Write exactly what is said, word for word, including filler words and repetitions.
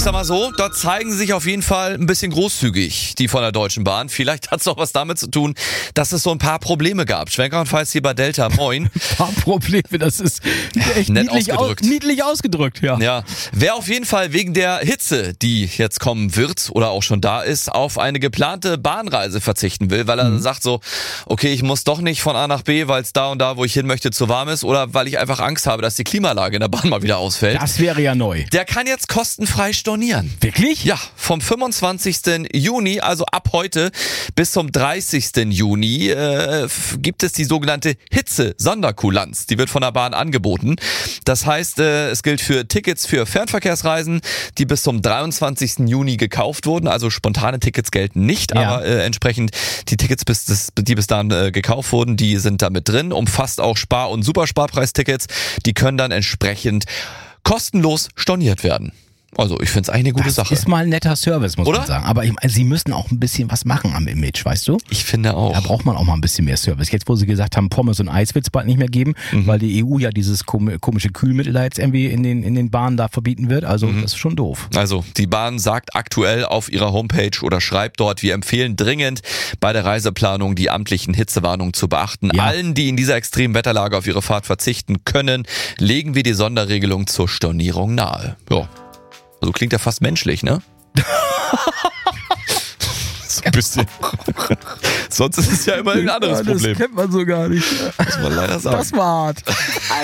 sag mal so, da zeigen sie sich auf jeden Fall ein bisschen großzügig, die von der Deutschen Bahn. Vielleicht hat es auch was damit zu tun, dass es so ein paar Probleme gab. Schwenker und Falls hier bei Delta, moin. Ein paar Probleme, das ist echt Nett niedlich ausgedrückt. Aus, niedlich ausgedrückt, ja. Ja, wer auf jeden Fall wegen der Hitze, die jetzt kommen wird oder auch schon da ist, auf eine geplante Bahnreise verzichten will, weil er mhm. sagt so, okay, ich muss doch nicht von A nach B, weil es da und da, wo ich hin möchte, zu warm ist oder weil ich einfach Angst habe, dass die Klimaanlage in der Bahn mal wieder ausfällt. Das wäre ja neu. Der kann jetzt kostenfrei stornieren. Wirklich? Ja, vom fünfundzwanzigsten Juni, also ab heute, bis zum dreißigsten Juni äh, gibt es die sogenannte Hitze-Sonderkulanz. Die wird von der Bahn angeboten. Das heißt, äh, es gilt für Tickets für Fernverkehrsreisen, die bis zum dreiundzwanzigsten Juni gekauft wurden. Also spontane Tickets gelten nicht, Ja. aber äh, entsprechend die Tickets, bis das, die bis dahin äh, gekauft wurden, die sind da mit drin. Umfasst auch Spar- und Supersparpreistickets. Die können dann entsprechend kostenlos storniert werden. Also ich finde es eigentlich eine gute das Sache. ist mal ein netter Service, muss Oder? man sagen. Aber ich meine, sie müssen auch ein bisschen was machen am Image, weißt du? Ich finde auch. Da braucht man auch mal ein bisschen mehr Service. Jetzt, wo sie gesagt haben, Pommes und Eis wird es bald nicht mehr geben, mhm. weil die E U ja dieses komische Kühlmittel da jetzt irgendwie in den, in den Bahnen da verbieten wird. Also mhm. das ist schon doof. Also die Bahn sagt aktuell auf ihrer Homepage oder schreibt dort, wir empfehlen dringend bei der Reiseplanung die amtlichen Hitzewarnungen zu beachten. Ja. Allen, die in dieser extremen Wetterlage auf ihre Fahrt verzichten können, legen wir die Sonderregelung zur Stornierung nahe. Ja. Also klingt ja fast menschlich, ne? So ein bisschen. Sonst ist es ja immer ein anderes das Problem. Das kennt man so gar nicht. Muss man leider sagen. Das war hart.